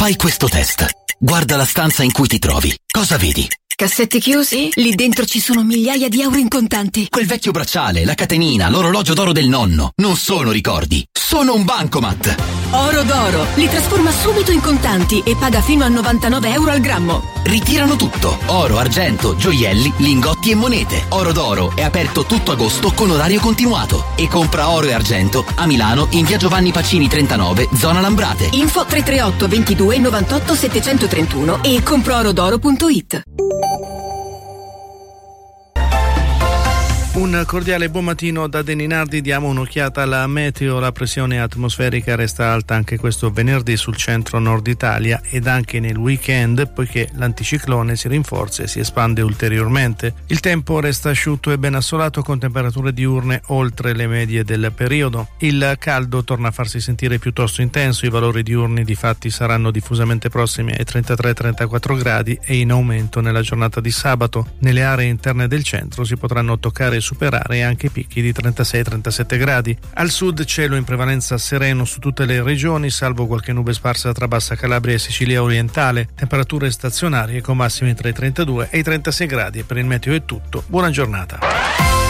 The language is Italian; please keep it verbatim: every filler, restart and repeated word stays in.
Fai questo test. Guarda la stanza in cui ti trovi. Cosa vedi? Cassetti chiusi? Lì dentro ci sono migliaia di euro in contanti. Quel vecchio bracciale, la catenina, l'orologio d'oro del nonno. Non sono ricordi, sono un bancomat. Oro d'oro. Li trasforma subito in contanti e paga fino a novantanove euro al grammo. Ritirano tutto. Oro, argento, gioielli, lingotti e monete. Oro d'oro è aperto tutto agosto con orario continuato. E compra oro e argento a Milano in via Giovanni Pacini trentanove, zona Lambrate. Info tre tre otto ventidue novantotto settecentotrentuno e comproorodoro punto it. Un cordiale buon mattino da Deninardi, diamo un'occhiata alla meteo. La pressione atmosferica resta alta anche questo venerdì sul centro-nord Italia ed anche nel weekend, poiché l'anticiclone si rinforza e si espande ulteriormente. Il tempo resta asciutto e ben assolato con temperature diurne oltre le medie del periodo. Il caldo torna a farsi sentire piuttosto intenso, i valori diurni difatti saranno diffusamente prossimi ai trentatré trentaquattro gradi e in aumento nella giornata di sabato. Nelle aree interne del centro si potranno toccare superare anche picchi di trentasei trentasette gradi. Al sud cielo in prevalenza sereno su tutte le regioni, salvo qualche nube sparsa tra Bassa Calabria e Sicilia orientale. Temperature stazionarie con massimi tra i trentadue e i trentasei gradi. Per il meteo è tutto. Buona giornata.